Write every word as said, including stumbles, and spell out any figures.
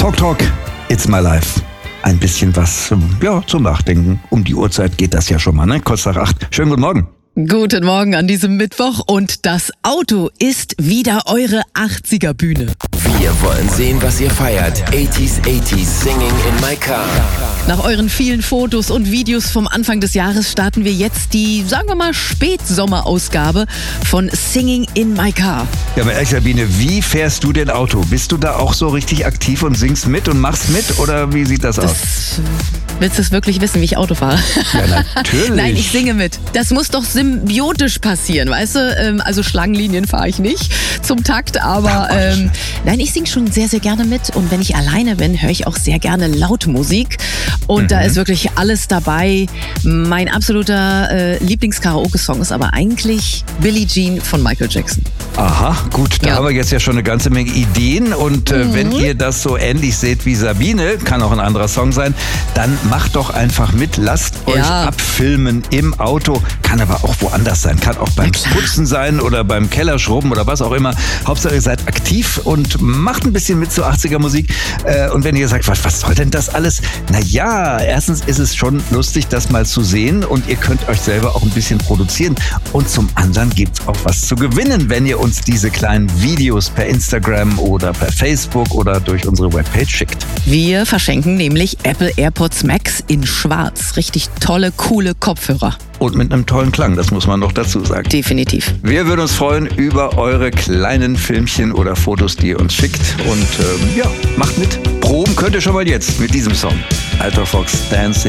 Talk Talk, it's my life. Ein bisschen was ja, zum Nachdenken. Um die Uhrzeit geht das ja schon mal, ne? Kurz nach acht. Schönen guten Morgen. Guten Morgen an diesem Mittwoch und das Auto ist wieder eure achtziger-Bühne. Wir wollen sehen, was ihr feiert. achtziger, achtziger, Singing in my car. Nach euren vielen Fotos und Videos vom Anfang des Jahres starten wir jetzt die, sagen wir mal, Spätsommerausgabe von Singing in my car. Ja, aber ehrlich, Sabine, wie fährst du denn Auto? Bist du da auch so richtig aktiv und singst mit und machst mit? Oder wie sieht das, das aus? Willst du es wirklich wissen, wie ich Auto fahre? Ja, natürlich. Nein, ich singe mit. Das muss doch symbiotisch passieren, weißt du? Also Schlangenlinien fahre ich nicht zum Takt, aber ähm, nein, ich singe schon sehr, sehr gerne mit. Und wenn ich alleine bin, höre ich auch sehr gerne Lautmusik. Und mhm. da ist wirklich alles dabei. Mein absoluter äh, Lieblings-Karaoke-Song ist aber eigentlich Billie Jean von Michael Jackson. Aha, gut, da Ja. haben wir jetzt ja schon eine ganze Menge Ideen. Und äh, Mhm. wenn ihr das so ähnlich seht wie Sabine, kann auch ein anderer Song sein, dann macht doch einfach mit. Lasst euch Ja. abfilmen im Auto. Kann aber auch woanders sein. Kann auch beim klar. Putzen sein oder beim Kellerschrubben oder was auch immer. Hauptsache ihr seid aktiv und macht ein bisschen mit zur achtziger Musik. Äh, und wenn ihr sagt, was, was soll denn das alles? Naja, erstens ist es schon lustig, das mal zu sehen. Und ihr könnt euch selber auch ein bisschen produzieren. Und zum anderen gibt es auch was zu gewinnen, wenn ihr uns diese kleinen Videos per Instagram oder per Facebook oder durch unsere Webpage schickt. Wir verschenken nämlich Apple AirPods Max in schwarz. Richtig tolle, coole Kopfhörer. Und mit einem tollen Klang, das muss man noch dazu sagen. Definitiv. Wir würden uns freuen über eure kleinen Filmchen oder Fotos, die ihr uns schickt. Und ähm, ja, macht mit. Proben könnt ihr schon mal jetzt mit diesem Song. Alter Fox Dancing.